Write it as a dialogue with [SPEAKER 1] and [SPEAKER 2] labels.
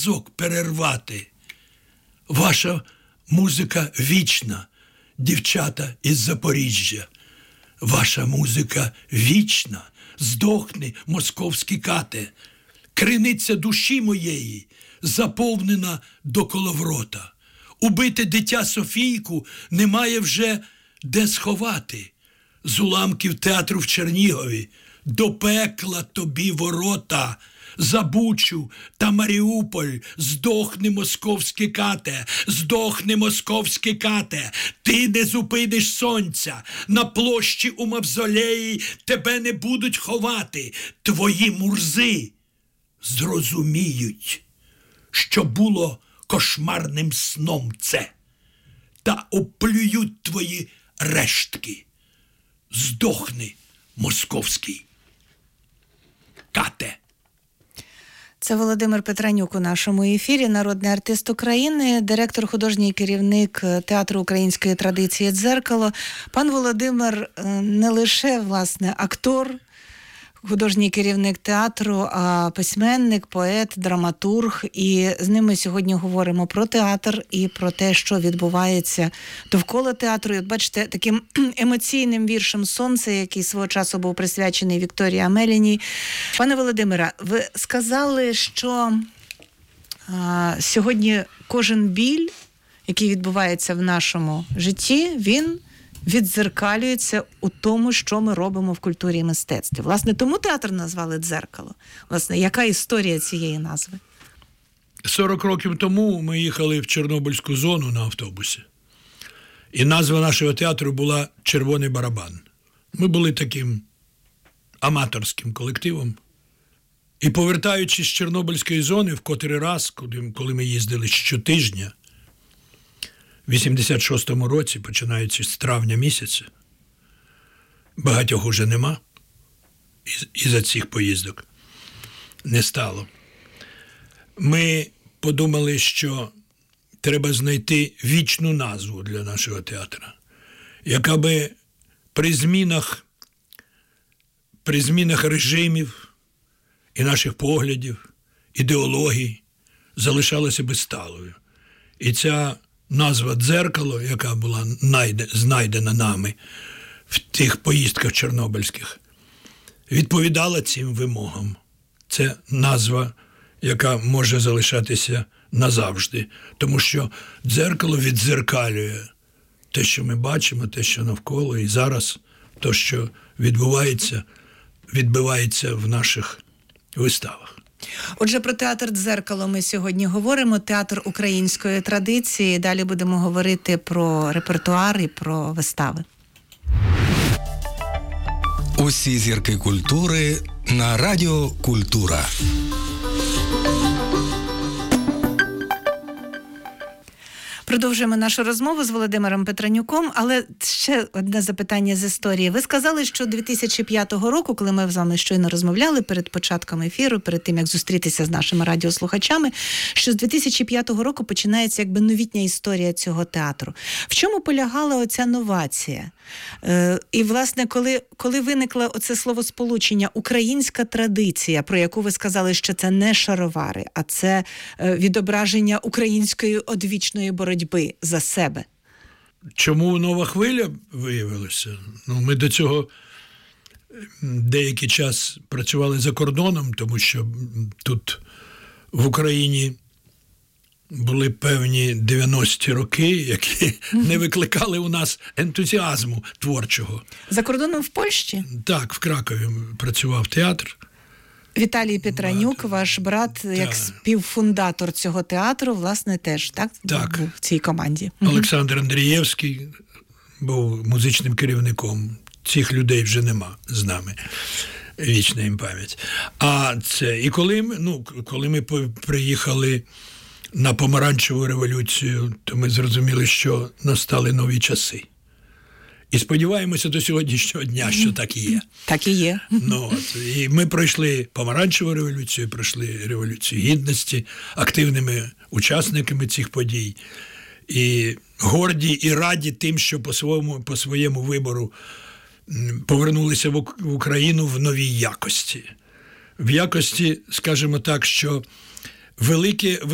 [SPEAKER 1] зв'язок перервати. Ваша музика вічна, дівчата із Запоріжжя. Ваша музика вічна, здохни, московські кате. Криниця душі моєї заповнена до коловрота. Убите дитя Софійку немає вже де сховати. З уламків театру в Чернігові до пекла тобі ворота. За Бучу та Маріуполь здохни, московські кате, здохни, московські кате. Ти не зупиниш сонця, на площі у мавзолеї тебе не будуть ховати. Твої мурзи зрозуміють, що було кошмарним сном це, та оплюють твої рештки. Здохни, московський кате.
[SPEAKER 2] Це Володимир Петранюк у нашому ефірі, народний артист України, директор, художній керівник Театру української традиції «Дзеркало». Пан Володимир не лише, власне, актор, художній керівник театру, а письменник, поет, драматург. І з ним ми сьогодні говоримо про театр і про те, що відбувається довкола театру. І от бачите, таким емоційним віршем «Сонце», який свого часу був присвячений Вікторії Амеліній. Пане Володимире, ви сказали, що сьогодні кожен біль, який відбувається в нашому житті, він віддзеркалюється у тому, що ми робимо в культурі і мистецтві. Власне, тому театр назвали «Дзеркало». Власне, яка історія цієї назви?
[SPEAKER 1] 40 років тому ми їхали в Чорнобильську зону на автобусі. І назва нашого театру була «Червоний барабан». Ми були таким аматорським колективом. І повертаючись з Чорнобильської зони в котрий раз, коли ми їздили щотижня, в 86-му році, починаючи з травня місяця, багатьох уже нема, із-за цих поїздок не стало. Ми подумали, що треба знайти вічну назву для нашого театру, яка би при змінах режимів і наших поглядів, ідеологій залишалася би сталою. І ця назва «Дзеркало», яка була знайдена нами в тих поїздках чорнобильських, відповідала цим вимогам. Це назва, яка може залишатися назавжди, тому що дзеркало віддзеркалює те, що ми бачимо, те, що навколо, і зараз те, що відбивається в наших виставах.
[SPEAKER 2] Отже, про театр «Дзеркало» ми сьогодні говоримо, театр української традиції. Далі будемо говорити про репертуар і про вистави.
[SPEAKER 3] Усі зірки культури на Радіо Культура.
[SPEAKER 2] Продовжуємо нашу розмову з Володимиром Петранюком, але ще одне запитання з історії. Ви сказали, що 2005 року, коли ми з вами щойно розмовляли перед початком ефіру, перед тим, як зустрітися з нашими радіослухачами, що з 2005 року починається якби новітня історія цього театру. В чому полягала оця новація? І, власне, коли виникло оце словосполучення «українська традиція», про яку ви сказали, що це не шаровари, а це відображення української одвічної боротьби за себе.
[SPEAKER 1] Чому нова хвиля виявилася? Ми до цього деякий час працювали за кордоном, тому що тут в Україні були певні 90-ті роки, які не викликали у нас ентузіазму творчого.
[SPEAKER 2] За кордоном в Польщі?
[SPEAKER 1] Так, в Кракові працював театр.
[SPEAKER 2] Віталій Петранюк, ваш брат, як співфундатор цього театру, власне, теж, так? Був в цій команді.
[SPEAKER 1] Олександр Андрієвський був музичним керівником. Цих людей вже нема з нами. Вічна їм пам'ять. І коли ми приїхали на Помаранчеву революцію, то ми зрозуміли, що настали нові часи. І сподіваємося до сьогоднішнього дня, що так і є.
[SPEAKER 2] Так і є.
[SPEAKER 1] І ми пройшли Помаранчеву революцію, пройшли Революцію Гідності, активними учасниками цих подій. І горді і раді тим, що по своєму вибору повернулися в Україну в новій якості. В якості, скажімо так, що велике